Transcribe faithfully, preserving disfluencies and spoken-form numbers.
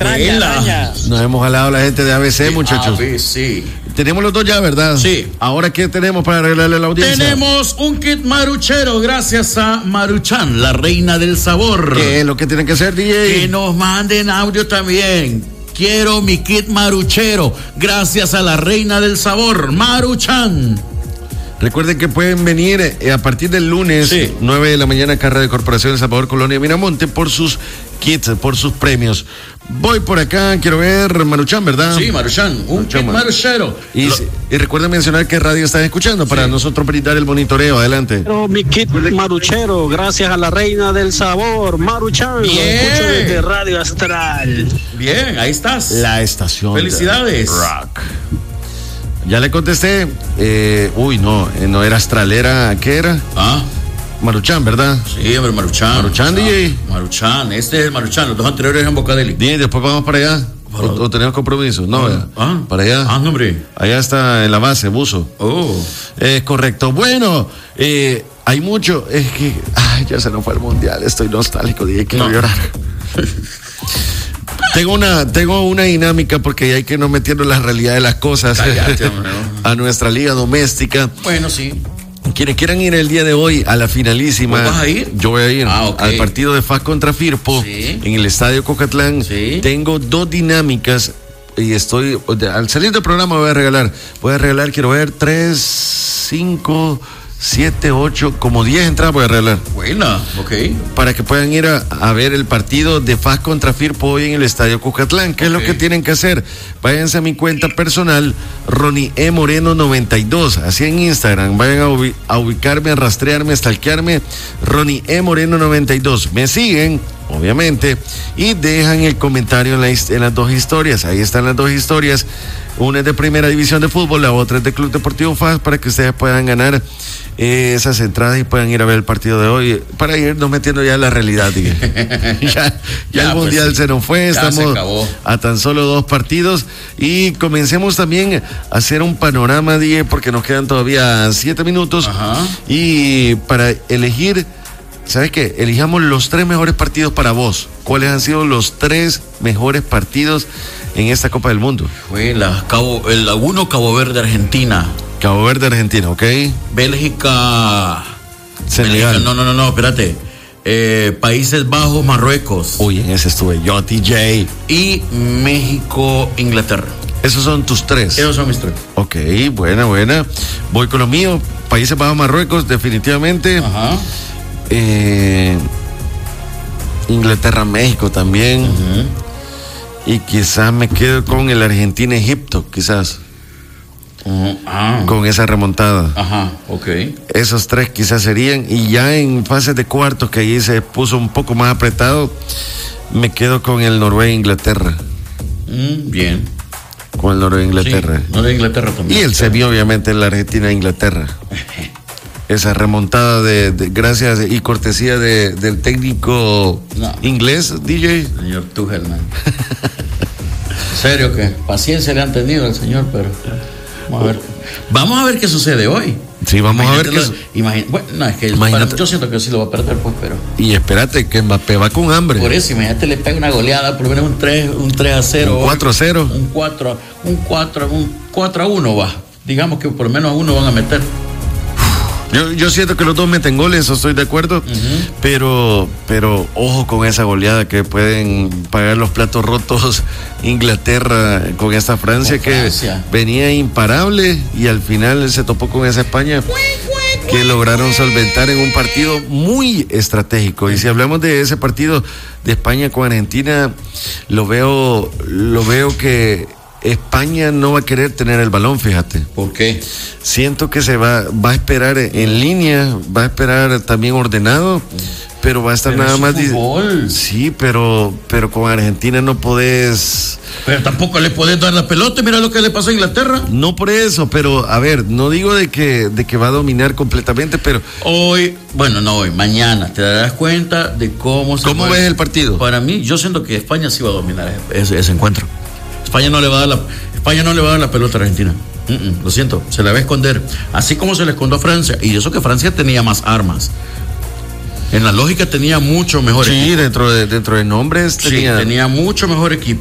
extraña, araña. Nos hemos jalado la gente de A B C, sí, muchachos. A B C. Tenemos los dos ya, ¿verdad? Sí. Ahora, ¿qué tenemos para arreglarle a la audiencia? Tenemos un kit maruchero gracias a Maruchan, la reina del sabor. ¿Qué es lo que tienen que hacer, D J? Que nos manden audio también. Quiero mi kit maruchero gracias a la reina del sabor, Maruchan. Recuerden que pueden venir eh, a partir del lunes, sí. nueve de la mañana, Carrera de Corporación de Salvador, Colonia Miramonte, por sus kits, por sus premios. Voy por acá, quiero ver Maruchan, ¿verdad? Sí, Maruchan, un Maruchan, kit maruchero. Y, Lo... y recuerden mencionar qué radio están escuchando para sí. nosotros brindar el monitoreo. Adelante. Pero mi kit maruchero, gracias a la reina del sabor, Maruchan. Bien. Lo escucho desde Radio Astral. Bien, ahí estás. La estación. Felicidades. Rock. Ya le contesté. Eh, uy, no, no era Astralera, ¿qué era? Ah. Maruchan, ¿verdad? Sí, hombre, Maruchan. Maruchan, D J. Maruchan, este es el Maruchan, los dos anteriores en Bocadeli. D J, después vamos para allá. ¿O, o tenemos compromiso? No, ah, ah, para allá. Ah, no, hombre. Allá está en la base, buzo. Oh. Es correcto. Bueno, eh, hay mucho. Es que, ay, ya se nos fue el mundial. Estoy nostálgico, D J, quiero no. llorar. Tengo una, tengo una dinámica porque hay que no metiendo la realidad de las cosas. Cállate, hombre, no. A nuestra liga doméstica. Bueno, sí. Quienes quieran ir el día de hoy a la finalísima. ¿Vas a ir? Yo voy a ir ah, okay. al partido de F A S contra Firpo, sí. en el Estadio Cocatlán. Sí. Tengo dos dinámicas y estoy, al salir del programa voy a regalar, voy a regalar, quiero ver, tres, cinco, siete, ocho, como diez entradas voy a regalar. Buena, ok. Para que puedan ir a, a ver el partido de F A S contra Firpo hoy en el Estadio Cucatlán. ¿Qué okay. es lo que tienen que hacer? Váyanse a mi cuenta personal, Ronnie E. Moreno noventa y dos, así en Instagram. Vayan a, ubi- a ubicarme, a rastrearme, a stalkearme, Ronnie E. Moreno noventa y dos. Me siguen, obviamente, y dejan el comentario en, la, en las dos historias. Ahí están las dos historias. Una es de Primera División de Fútbol, la otra es de Club Deportivo F A S, para que ustedes puedan ganar eh, esas entradas y puedan ir a ver el partido de hoy, para irnos metiendo ya en la realidad. ya ya, ya el Mundial pues, se nos fue, estamos a tan solo dos partidos y comencemos también a hacer un panorama, Diego, porque nos quedan todavía siete minutos. Ajá. Y para elegir, ¿sabes qué? Elijamos los tres mejores partidos para vos. ¿Cuáles han sido los tres mejores partidos en esta Copa del Mundo? Fue la Cabo, el uno Cabo Verde, Argentina. Cabo Verde, Argentina, ok. Bélgica. Senegal. Bélgica, no, no, no, no, espérate. Eh, Países Bajos, Marruecos. Uy, en ese estuve yo, T J. Y México, Inglaterra. Esos son tus tres. Esos son mis tres. Ok, buena, buena. Voy con lo mío. Países Bajos, Marruecos, definitivamente. Ajá. Eh, Inglaterra, México también. Uh-huh. Y quizás me quedo con el Argentina-Egipto, quizás. Uh-huh. Ah. Con esa remontada. Ajá, ok. Esos tres quizás serían. Y ya en fases de cuartos, que ahí se puso un poco más apretado, me quedo con el Noruega-Inglaterra. Mm, bien. Con el Noruega-Inglaterra. Sí, Noruega-Inglaterra también. Y el semi, obviamente, la Argentina-Inglaterra. Esa remontada de, de gracias y cortesía de, del técnico no. inglés, D J. Señor Tuchel, man. En serio que paciencia le han tenido al señor, pero vamos a ver. Vamos a ver qué sucede hoy. Sí, vamos imagínate a ver lo, qué imagín, bueno, no, es que para, yo siento que sí lo va a perder, pues, pero. Y espérate, que Mbappé va con hambre. Por eso, imagínate, le pega una goleada, por lo menos un tres, un tres a cero. Un cuatro a cero. Un cuatro, un cuatro, un cuatro a uno va. Digamos que por lo menos a uno van a meter. Yo, yo siento que los dos meten goles, eso estoy de acuerdo, uh-huh. pero, pero ojo con esa goleada que pueden pagar los platos rotos Inglaterra con esta Francia, con Francia. Que venía imparable y al final se topó con esa España que lograron solventar en un partido muy estratégico. Y si hablamos de ese partido de España con Argentina, lo veo, lo veo que España no va a querer tener el balón, fíjate. ¿Por qué? Siento que se va, va a esperar en línea, va a esperar también ordenado, pero va a estar pero nada más. Fútbol. Sí, pero, pero con Argentina no podés. Pero tampoco le podés dar la pelota, mira lo que le pasó a Inglaterra. No por eso, pero a ver, no digo de que, de que va a dominar completamente, pero. Hoy, bueno, no hoy, mañana te darás cuenta de cómo se. ¿Cómo ves el partido? Para mí, yo siento que España sí va a dominar ese, ese encuentro. España no le va a dar la, España no le va a dar la pelota a Argentina. Mm-mm, lo siento, se la va a esconder. Así como se le escondió a Francia. Y eso que Francia tenía más armas. En la lógica tenía mucho mejor sí, equipo. Sí, dentro de, dentro de nombres tenía. Sí, tenía mucho mejor equipo.